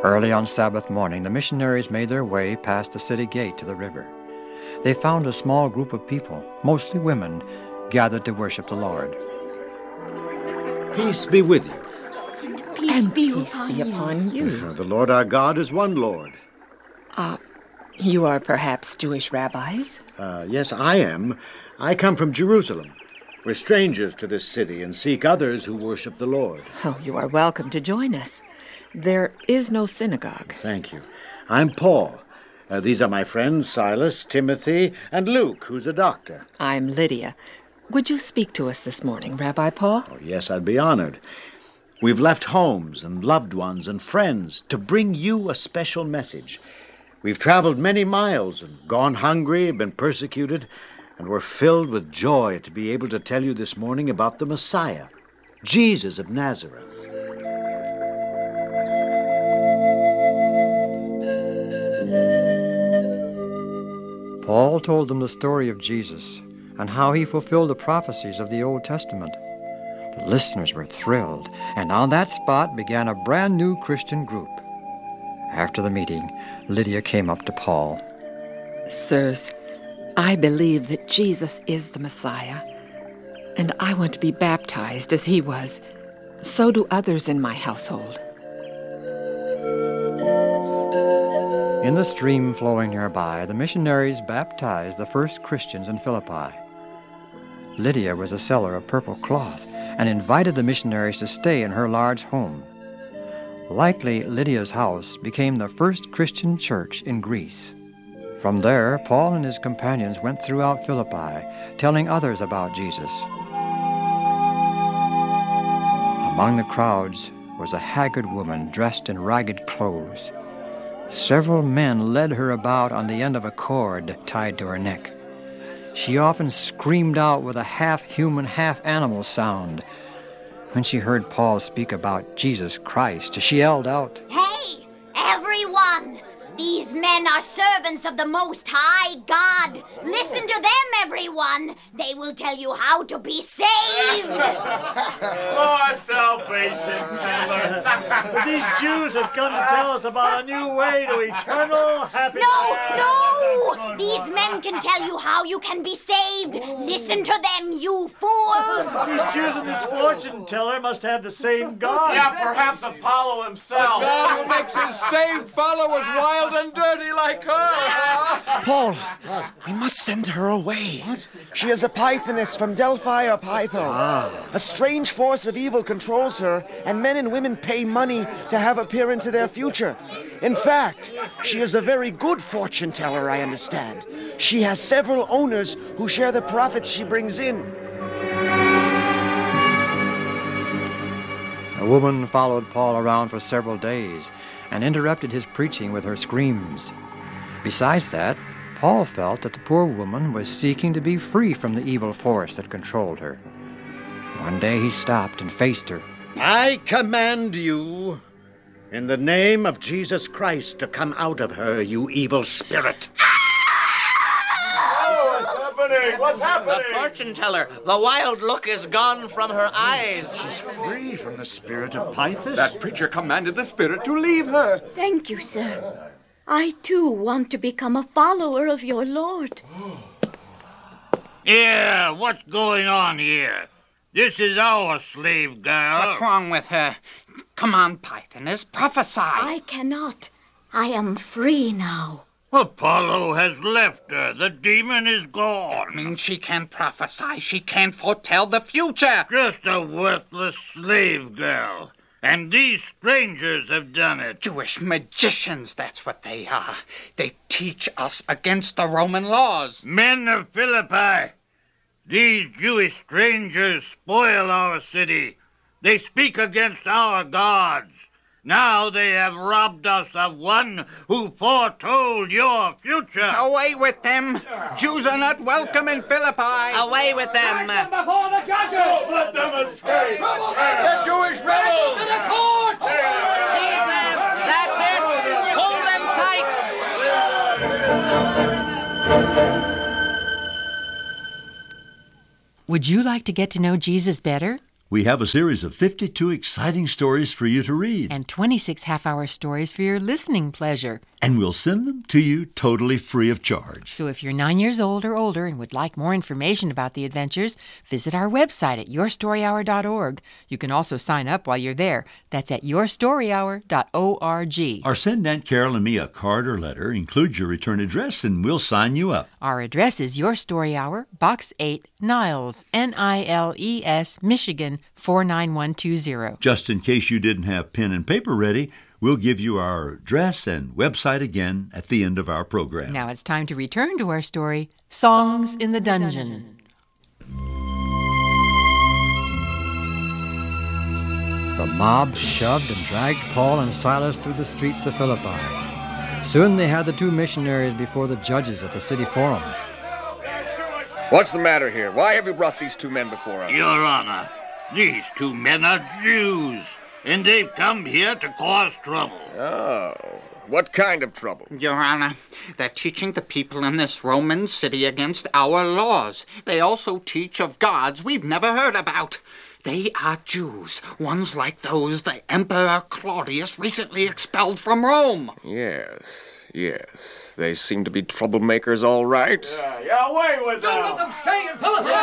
Early on Sabbath morning, the missionaries made their way past the city gate to the river. They found a small group of people, mostly women, gathered to worship the Lord. Peace be with you. Peace be upon you. The Lord our God is one Lord. You are perhaps Jewish rabbis? Yes, I am. I come from Jerusalem. We're strangers to this city and seek others who worship the Lord. Oh, you are welcome to join us. There is no synagogue. Thank you. I'm Paul. These are my friends Silas, Timothy, and Luke, who's a doctor. I'm Lydia. Would you speak to us this morning, Rabbi Paul? Oh, yes, I'd be honored. We've left homes and loved ones and friends to bring you a special message. We've traveled many miles and gone hungry, been persecuted, and we're filled with joy to be able to tell you this morning about the Messiah, Jesus of Nazareth. Paul told them the story of Jesus and how he fulfilled the prophecies of the Old Testament. The listeners were thrilled, and on that spot began a brand new Christian group. After the meeting, Lydia came up to Paul. Sirs, I believe that Jesus is the Messiah, and I want to be baptized as he was. So do others in my household. In the stream flowing nearby, the missionaries baptized the first Christians in Philippi. Lydia was a seller of purple cloth and invited the missionaries to stay in her large home. Likely, Lydia's house became the first Christian church in Greece. From there, Paul and his companions went throughout Philippi, telling others about Jesus. Among the crowds was a haggard woman dressed in ragged clothes. Several men led her about on the end of a cord tied to her neck. She often screamed out with a half-human, half-animal sound. When she heard Paul speak about Jesus Christ, she yelled out, "Hey, everyone! These men are servants of the Most High God. Listen to them, everyone. They will tell you how to be saved." More salvation, Taylor. These Jews have come to tell us about a new way to eternal happiness. No! These men can tell you how you can be saved. Listen to them, you fools. These Jews and this fortune teller must have the same God. Yeah, perhaps Apollo himself. A God who makes his saved followers wild and dirty like her. Paul, we must send her away. What? She is a Pythoness from Delphi or Python. A strange force of evil controls her, and men and women pay money to have her peer into their future. In fact, she is a very good fortune teller, I understand. She has several owners who share the profits she brings in. The woman followed Paul around for several days and interrupted his preaching with her screams. Besides that, Paul felt that the poor woman was seeking to be free from the evil force that controlled her. One day he stopped and faced her. I command you, in the name of Jesus Christ, to come out of her, you evil spirit. What's happening? The fortune teller. The wild look is gone from her eyes. She's free from the spirit of Python. That preacher commanded the spirit to leave her. Thank you, sir. I, too, want to become a follower of your Lord. Yeah, what's going on here? This is our slave girl. What's wrong with her? Come on, Pythoness, prophesy. I cannot. I am free now. Apollo has left her. The demon is gone. That means she can't prophesy. She can't foretell the future. Just a worthless slave girl. And these strangers have done it. Jewish magicians, that's what they are. They teach us against the Roman laws. Men of Philippi, these Jewish strangers spoil our city. They speak against our gods. Now they have robbed us of one who foretold your future. Away with them. Jews are not welcome in Philippi. Away with them. Take them before the judges. Let them escape. The Jewish rebels. To the court. Seize them. That's it. Hold them tight. Would you like to get to know Jesus better? We have a series of 52 exciting stories for you to read. And 26 half-hour stories for your listening pleasure. And we'll send them to you totally free of charge. So if you're 9 years old or older and would like more information about the adventures, visit our website at yourstoryhour.org. You can also sign up while you're there. That's at yourstoryhour.org. Or send Aunt Carol and me a card or letter. Include your return address and we'll sign you up. Our address is Your Story Hour, Box 8, Niles, Niles, Michigan, 49120. Just in case you didn't have pen and paper ready, we'll give you our address and website again at the end of our program. Now it's time to return to our story, Songs in the Dungeon. The mob shoved and dragged Paul and Silas through the streets of Philippi. Soon they had the two missionaries before the judges at the city forum. What's the matter here? Why have you brought these two men before us? Your Honor, these two men are Jews, and they've come here to cause trouble. Oh, what kind of trouble? Your Honor, they're teaching the people in this Roman city against our laws. They also teach of gods we've never heard about. They are Jews, ones like those the Emperor Claudius recently expelled from Rome. Yes. They seem to be troublemakers, all right. Yeah, away with them! Don't let them stay in Philippi!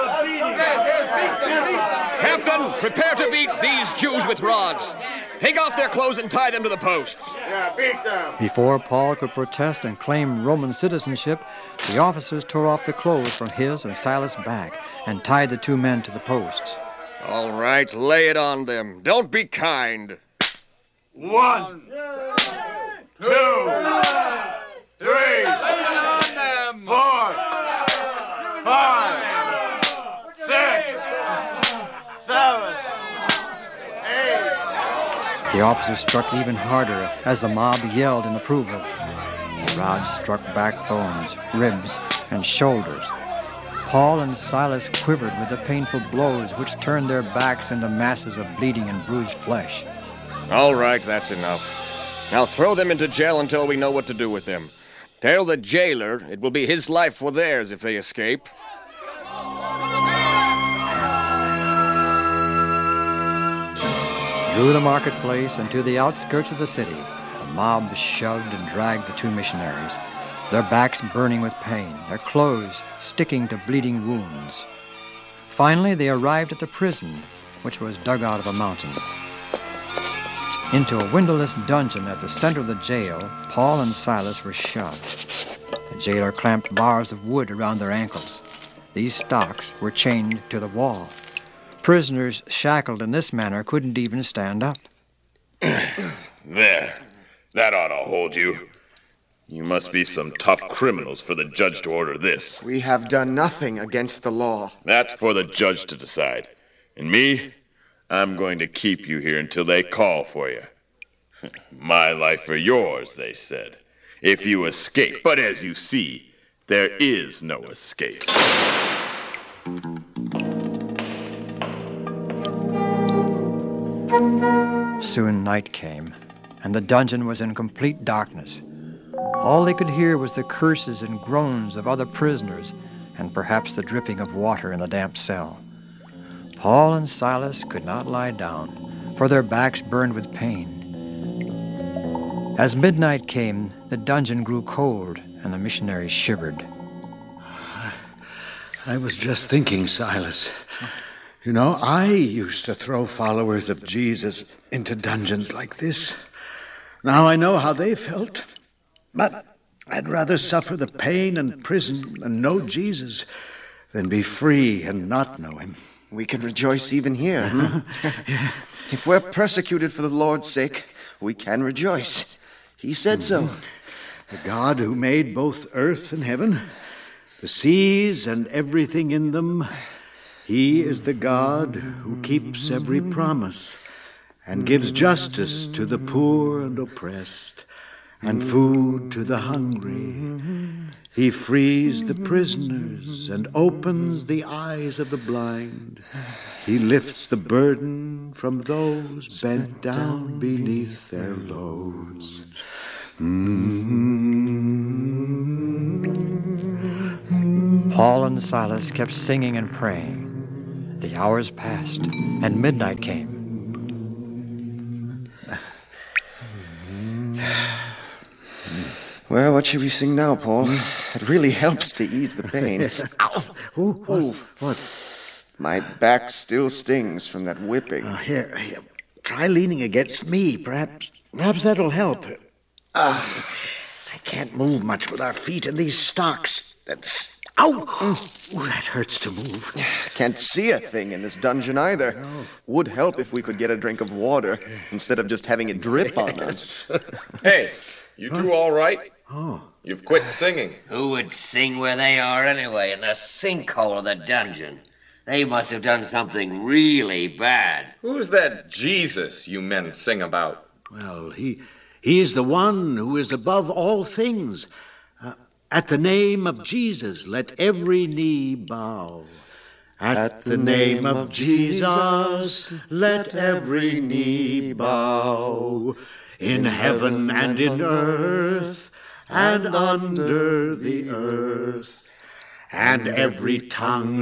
Captain, prepare to beat these Jews with rods. Take off their clothes and tie them to the posts. Yeah, beat them. Before Paul could protest and claim Roman citizenship, the officers tore off the clothes from his and Silas' back and tied the two men to the posts. All right, lay it on them. Don't be kind. 1, 2, 3, 4, 5, 6, 7, 8. The officers struck even harder as the mob yelled in approval. The rods struck backbones, ribs, and shoulders. Paul and Silas quivered with the painful blows which turned their backs into masses of bleeding and bruised flesh. All right, that's enough. Now throw them into jail until we know what to do with them. Tell the jailer it will be his life for theirs if they escape. Through the marketplace and to the outskirts of the city, the mob shoved and dragged the two missionaries, their backs burning with pain, their clothes sticking to bleeding wounds. Finally, they arrived at the prison, which was dug out of a mountain. Into a windowless dungeon at the center of the jail, Paul and Silas were shoved. The jailer clamped bars of wood around their ankles. These stocks were chained to the wall. Prisoners shackled in this manner couldn't even stand up. There. That ought to hold you. You must be some tough criminals for the judge to order this. We have done nothing against the law. That's for the judge to decide. And me, I'm going to keep you here until they call for you. My life or yours, they said, if you escape. But as you see, there is no escape. Soon night came, and the dungeon was in complete darkness. All they could hear was the curses and groans of other prisoners, and perhaps the dripping of water in the damp cell. Paul and Silas could not lie down, for their backs burned with pain. As midnight came, the dungeon grew cold, and the missionaries shivered. I was just thinking, Silas. You know, I used to throw followers of Jesus into dungeons like this. Now I know how they felt. But I'd rather suffer the pain and prison and know Jesus than be free and not know him. We can rejoice even here. If we're persecuted for the Lord's sake, we can rejoice. He said so. The God who made both earth and heaven, the seas and everything in them, he is the God who keeps every promise and gives justice to the poor and oppressed, and food to the hungry. He frees the prisoners and opens the eyes of the blind. He lifts the burden from those bent down beneath their loads. Paul and Silas kept singing and praying. The hours passed, and midnight came. Well, what should we sing now, Paul? It really helps to ease the pain. Ow! What? My back still stings from that whipping. Here. Try leaning against me. Perhaps that'll help. I can't move much with our feet in these stocks. Ow! That hurts to move. Can't see a thing in this dungeon either. No. Would help if we could get a drink of water instead of just having it drip on us. Hey, you two all right? Oh. You've quit singing. Who would sing where they are anyway, in the sinkhole of the dungeon? They must have done something really bad. Who's that Jesus you men sing about? Well, he is the one who is above all things. At the name of Jesus, let every knee bow. At the name of Jesus, let every knee bow. In heaven and in earth and under the earth. And every tongue